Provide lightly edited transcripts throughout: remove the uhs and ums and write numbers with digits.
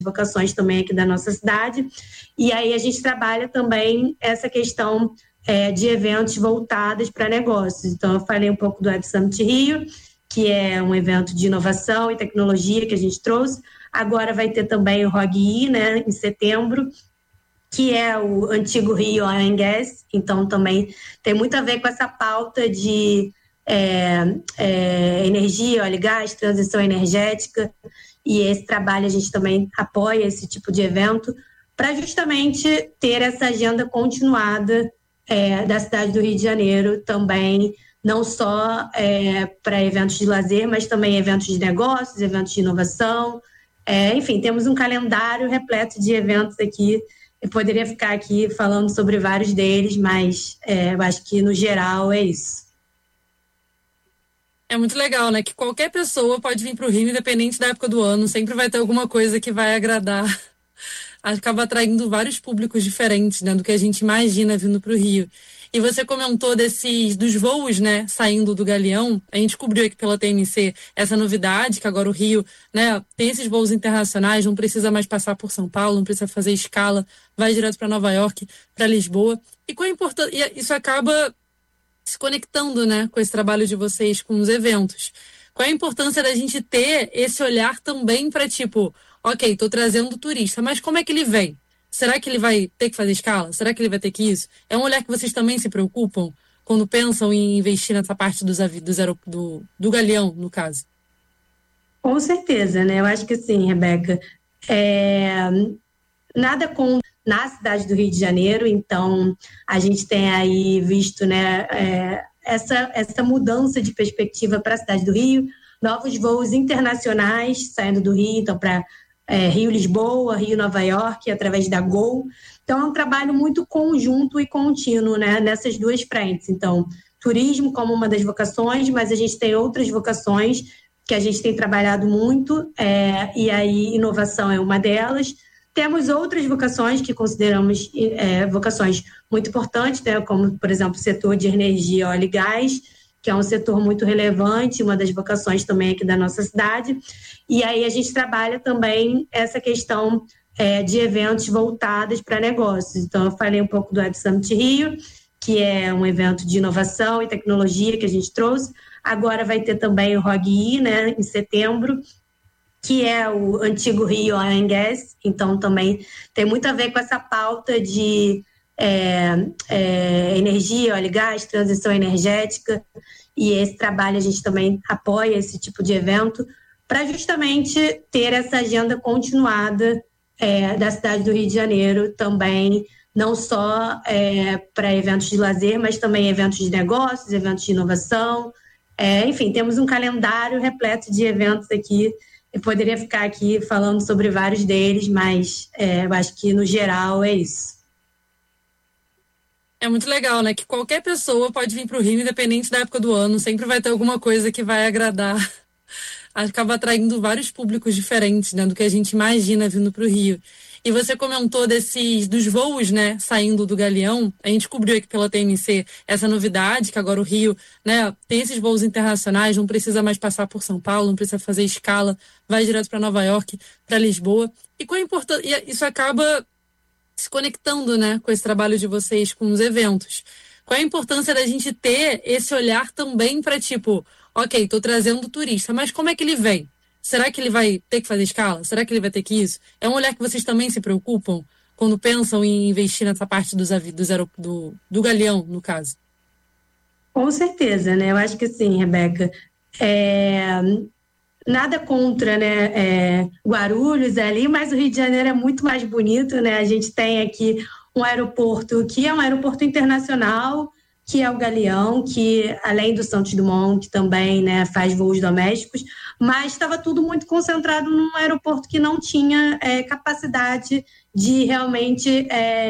vocações também aqui da nossa cidade. E aí a gente trabalha também essa questão de eventos voltados para negócios. Então, eu falei um pouco do Web Summit Rio, que é um evento de inovação e tecnologia que a gente trouxe. Agora vai ter também o ROG-I, né, em setembro, que é o antigo Rio Oil and Gas. Então, também tem muito a ver com essa pauta de energia, óleo e gás, transição energética. E esse trabalho a gente também apoia esse tipo de evento para justamente ter essa agenda continuada da cidade do Rio de Janeiro também, não só para eventos de lazer, mas também eventos de negócios, eventos de inovação. Enfim, temos um calendário repleto de eventos aqui. Eu poderia ficar aqui falando sobre vários deles, mas eu acho que no geral é isso. É muito legal, né? Que qualquer pessoa pode vir para o Rio, independente da época do ano, sempre vai ter alguma coisa que vai agradar. Acaba atraindo vários públicos diferentes, né, do que a gente imagina vindo para o Rio. E você comentou dos voos, né, saindo do Galeão. A gente descobriu aqui pela TMC essa novidade, que agora o Rio, né, tem esses voos internacionais, não precisa mais passar por São Paulo, não precisa fazer escala, vai direto para Nova York, para Lisboa. E qual é a importância? E isso acaba se conectando, né, com esse trabalho de vocês, com os eventos. Qual é a importância da gente ter esse olhar também para, tipo, ok, estou trazendo turista, mas como é que ele vem? Será que ele vai ter que fazer escala? Será que ele vai ter que isso? É um olhar que vocês também se preocupam quando pensam em investir nessa parte do Galeão, no caso? Com certeza, né? Eu acho que sim, Rebeca. Nada com na cidade do Rio de Janeiro, então a gente tem aí visto, né, essa mudança de perspectiva para a cidade do Rio, novos voos internacionais saindo do Rio, então para Rio-Lisboa, Rio-Nova York, através da Gol. Então é um trabalho muito conjunto e contínuo, né, nessas duas frentes. Então, turismo como uma das vocações, mas a gente tem outras vocações que a gente tem trabalhado muito, e aí inovação é uma delas. Temos outras vocações que consideramos vocações muito importantes, né, como, por exemplo, o setor de energia, óleo e gás, que é um setor muito relevante, uma das vocações também aqui da nossa cidade. E aí a gente trabalha também essa questão de eventos voltados para negócios. Então, eu falei um pouco do Web Summit Rio, que é um evento de inovação e tecnologia que a gente trouxe. Agora vai ter também o ROG-I, né, em setembro, que é o antigo Rio Oil and Gas. Então, também tem muito a ver com essa pauta de energia, óleo e gás, transição energética. E esse trabalho a gente também apoia esse tipo de evento para justamente ter essa agenda continuada da cidade do Rio de Janeiro também, não só para eventos de lazer, mas também eventos de negócios, eventos de inovação. Enfim, temos um calendário repleto de eventos aqui. Eu poderia ficar aqui falando sobre vários deles, mas eu acho que no geral é isso. É muito legal, né? Que qualquer pessoa pode vir para o Rio, independente da época do ano, sempre vai ter alguma coisa que vai agradar. Acaba atraindo vários públicos diferentes, né, do que a gente imagina vindo para o Rio. E você comentou dos voos, né, saindo do Galeão. A gente descobriu aqui pela TMC essa novidade, que agora o Rio, né, tem esses voos internacionais, não precisa mais passar por São Paulo, não precisa fazer escala, vai direto para Nova York, para Lisboa. E qual é a importância? Isso acaba se conectando, né, com esse trabalho de vocês, com os eventos. Qual é a importância da gente ter esse olhar também para, tipo, ok, estou trazendo turista, mas como é que ele vem? Será que ele vai ter que fazer escala? Será que ele vai ter que isso? É um olhar que vocês também se preocupam quando pensam em investir nessa parte do Galeão, no caso? Com certeza, né? Eu acho que sim, Rebeca. Nada contra, né, Guarulhos ali, mas o Rio de Janeiro é muito mais bonito, né? A gente tem aqui um aeroporto que é um aeroporto internacional, que é o Galeão, que além do Santos Dumont, que também, né, faz voos domésticos, mas estava tudo muito concentrado num aeroporto que não tinha capacidade de realmente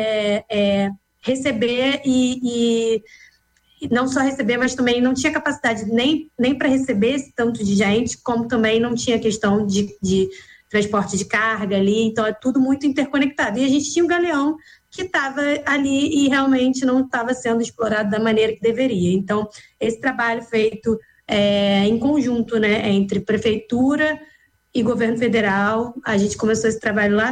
receber e não só receber, mas também não tinha capacidade nem para receber esse tanto de gente, como também não tinha questão de transporte de carga ali, então é tudo muito interconectado. E a gente tinha o Galeão que estava ali e realmente não estava sendo explorado da maneira que deveria. Então, esse trabalho feito em conjunto, né, entre prefeitura, e governo federal. A gente começou esse trabalho lá